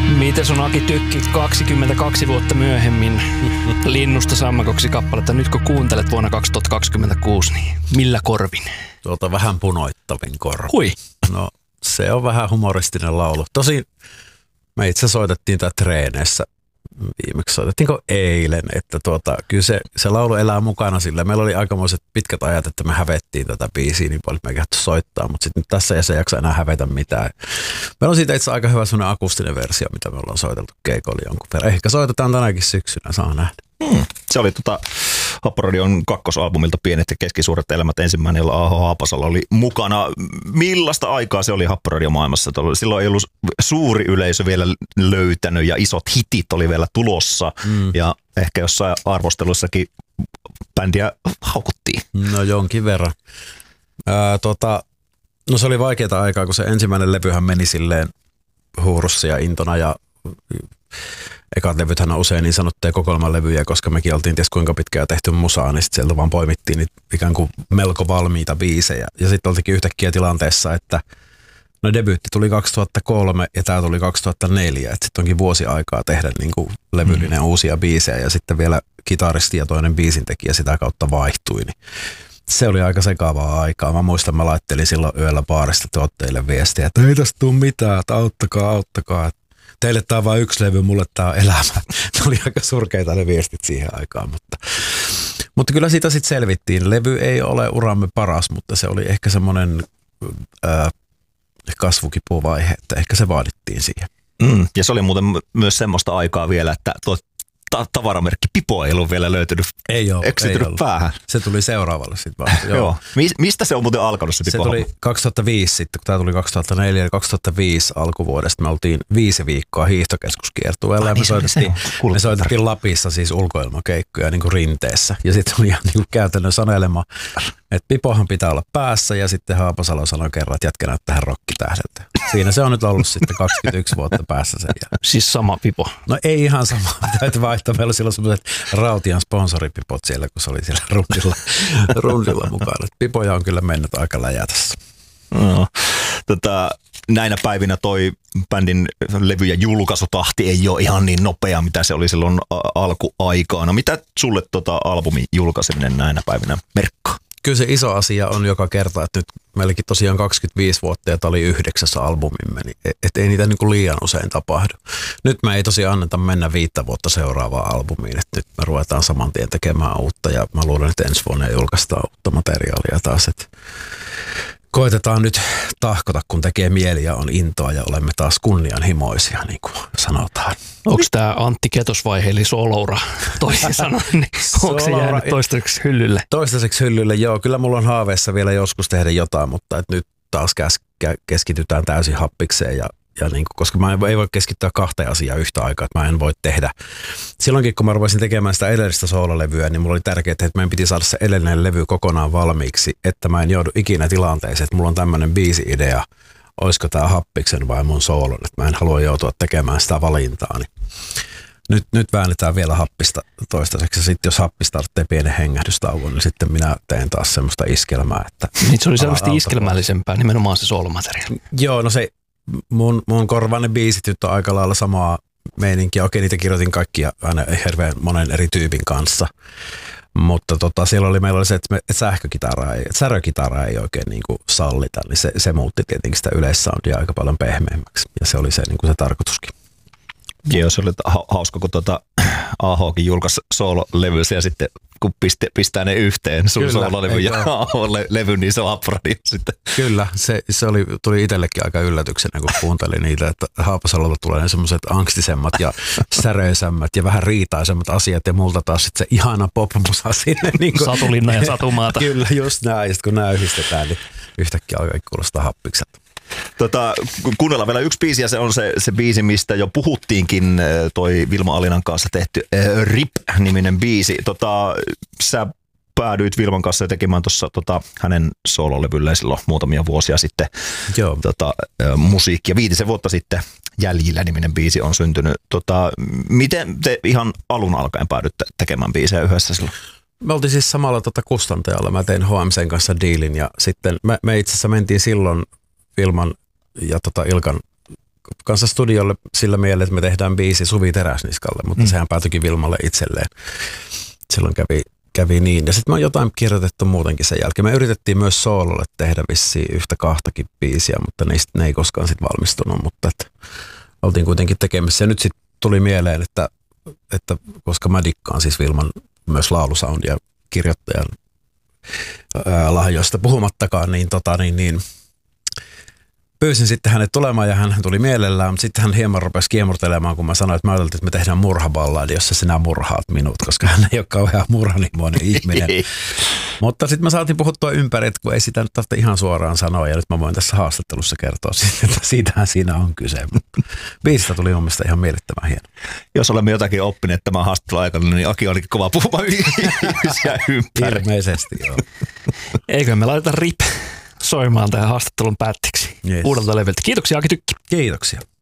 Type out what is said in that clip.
Mites on Aki Tykki 22 vuotta myöhemmin Linnusta sammakoksi kappaletta? Nyt kun kuuntelet vuonna 2026, niin millä korvin? Vähän punoittavin korvin. Hui? No se on vähän humoristinen laulu. Tosin me itse soitettiin tää treeneissä. Viimeksi soitettiinko eilen, että kyllä se laulu elää mukana sillä. Meillä oli aikamoiset pitkät ajat, että me hävettiin tätä biisiä niin paljon, että me ei kehty soittaa, mutta sitten tässä ei se jaksa enää hävetä mitään. Meillä on siitä itse aika hyvä sellainen akustinen versio, mitä me ollaan soiteltu keikoilla jonkun verran. Ehkä soitetaan tänäkin syksynä, saa nähdä. Se oli Happoradion kakkosalbumilta Pienet ja keskisuuret elämät, ensimmäinen, jolla A.H. Haapasalo oli mukana. Millaista aikaa se oli Happoradio maailmassa? Silloin ei ollut suuri yleisö vielä löytänyt ja isot hitit oli vielä tulossa. Ja ehkä jossain arvostelussakin bändiä haukuttiin. No jonkin verran. No se oli vaikeaa aikaa, kun se ensimmäinen levyhän meni silleen huurussa ja intona ja ekat levythän on usein niin sanottuja kokoelmalevyjä, koska mekin oltiin ties kuinka pitkään tehty musaa, niin sieltä vaan poimittiin niitä ikään kuin melko valmiita biisejä. Ja sitten oltikin yhtäkkiä tilanteessa, että no debyytti tuli 2003 ja tämä tuli 2004. Että sitten onkin vuosi aikaa tehdä niin kuin levyllinen uusia biisejä ja sitten vielä kitaristi ja toinen biisintekijä sitä kautta vaihtui. Niin se oli aika sekavaa aikaa. Mä muistan, mä laittelin silloin yöllä baarista tuotteille viestiä, että ei tästä tule mitään, että auttakaa. Teille tää on vain yksi levy, mulle tää on elämä. Ne oli aika surkeita ne viestit siihen aikaan, mutta kyllä siitä sitten selvittiin. Levy ei ole uramme paras, mutta se oli ehkä semmoinen kasvukipuvaihe, että ehkä se vaadittiin siihen. Ja se oli muuten myös semmoista aikaa vielä, että tuo tavaramerkki Pipo ei ollut vielä löytynyt. Ei ole. Eksytynyt päähän. Se tuli seuraavalle sitten vasta. Joo. Mistä se on muuten alkanut se Pipo? Se tuli 2005 sitten, kun tämä tuli 2004 ja 2005 alkuvuodesta. Me oltiin 5 viikkoa hiihtokeskuskiertueella ja me soitettiin Lapissa siis ulkoilmakeikkoja niin kuin rinteessä. Ja sitten oli ihan niin kuin käytännön sanelema, että Pipohan pitää olla päässä ja sitten Haapasalo sanoi kerran, että jätkä näyttää tähän rokkitähdeltä. Siinä se on nyt ollut sitten 21 vuotta päässä sen jälkeen. Siis sama Pipo? No ei ihan sama. Täytyy vaihtaa. Meillä oli silloin sellaiset Rautian sponsoripipot siellä, kun se oli siellä rundilla mukana. Pipoja on kyllä mennyt aika läjätässä. No, näinä päivinä toi bändin levy- ja julkaisutahti ei ole ihan niin nopea, mitä se oli silloin alkuaikaan. No, mitä sulle albumin julkaiseminen näinä päivinä merkkaa? Kyllä se iso asia on joka kerta, että nyt meilläkin tosiaan 25 vuotta ja tämä oli 9. albumimme, niin et ei niitä niin kuin liian usein tapahdu. Nyt me ei tosiaan anneta mennä 5 vuotta seuraavaan albumiin, että nyt me ruvetaan saman tien tekemään uutta ja mä luulen, että ensi vuonna julkaistaan uutta materiaalia taas, että koitetaan nyt tahkota, kun tekee mieli ja on intoa ja olemme taas kunnianhimoisia, niin kuin sanotaan. Onko tämä Antti Ketosvaihe eli Soloura toisin sanoen, niin onko se jäänyt toistaiseksi hyllylle? Toistaiseksi hyllylle, joo. Kyllä mulla on haaveessa vielä joskus tehdä jotain, mutta nyt taas keskitytään täysin happikseen ja niin kuin, koska mä ei voi keskittyä 2 asiaa yhtä aikaa, että mä en voi tehdä. Silloinkin, kun mä rupesin tekemään sitä edellistä soololevyä, niin mulla oli tärkeää, että meidän piti saada se edellinen levy kokonaan valmiiksi, että mä en joudu ikinä tilanteeseen, että mulla on tämmöinen biisi-idea, olisiko tää happiksen vai mun soolon, että mä en halua joutua tekemään sitä valintaa. Niin nyt väännetään vielä happista toistaiseksi, ja sitten jos happista tarvitsee pienen hengähdystauon, niin sitten minä teen taas semmoista iskelmää. Että niin se oli selvästi iskelmällisempää, nimenomaan se soolomateriaali. Joo, no se mun korvainen biisit nyt on aika lailla samaa meininkiä. Okei, niitä kirjoitin kaikkia aina hirveän monen eri tyypin kanssa. Mutta meillä oli se, että särökitaraa ei oikein niin kuin sallita, niin se muutti tietenkin sitä yleissoundia aika paljon pehmeämmäksi. Ja se oli se, niin kuin se tarkoituskin. Joo, se oli hauska, kun A.H.kin julkaisi soololevyä ja sitten kun pistää ne yhteen, sun soololevy ja A.H.-levy, niin se on Happoradio sitten. Kyllä, se tuli itsellekin aika yllätyksenä, kun kuuntelin niitä, että Haapasalolta tulee ne semmoiset angstisemmat ja säröisemmät ja vähän riitaisemmat asiat ja multa taas sitten se ihana popmusa sinne. Niin kuin, Satulinna ja Satumaata. Kyllä, just näin. Ja sitten kun nämä yhdistetään, niin yhtäkkiä alkaa kuulostaa happikselta. Kuunnellaan vielä yksi biisi ja se on se biisi, mistä jo puhuttiinkin, toi Vilma Alinan kanssa tehty RIP-niminen biisi. Sä päädyit Vilman kanssa tekemään tuossa hänen soololevylleen silloin muutamia vuosia sitten musiikkia. 5 vuotta sitten Jäljillä-niminen biisi on syntynyt. Miten te ihan alun alkaen päädytte tekemään biisejä yhdessä silloin? Me oltiin siis samalla kustantajalla. Mä tein HMCn kanssa diilin ja sitten me itse asiassa mentiin silloin Vilman ja Ilkan kanssa studiolle sillä mielellä, että me tehdään biisi Suvi Teräsniskalle, mutta sehän päätyikin Vilmalle itselleen. Silloin kävi niin. Ja sitten me on jotain kirjoitettu muutenkin sen jälkeen. Me yritettiin myös soololle tehdä vissiin 1-2 biisiä, mutta ne ei koskaan sitten valmistunut, mutta oltiin kuitenkin tekemässä. Ja nyt sitten tuli mieleen, että koska mä dikkaan siis Vilman myös laulusoundia kirjoittajan lahjoista puhumattakaan, niin pyysin sitten hänet tulemaan ja hän tuli mielellään, mutta sitten hän hieman rupesi kiemurtelemaan, kun mä sanoin, että mä ajattelin, että me tehdään murhaballadi, jossa sinä murhaat minut, koska hän ei ole kauhean murhanimoinen ihminen. Mutta sitten me saatiin puhuttua ympäri, että kun ei sitä nyt tarvitse ihan suoraan sanoa, ja nyt mä voin tässä haastattelussa kertoa siitä, että siitähän siinä on kyse. Biisistä tuli mun mielestä ihan miellyttävän hieno. Jos olemme jotakin oppineet tämän haastattelun aikana, niin Aki olikin kova puhumaan ihmisiä ympäri. Ilmeisesti, joo. Eikö me laiteta RIP soimaan tähän haastattelun päätteeksi uudelta levyltä. Kiitoksia Aki Tykki. Kiitoksia.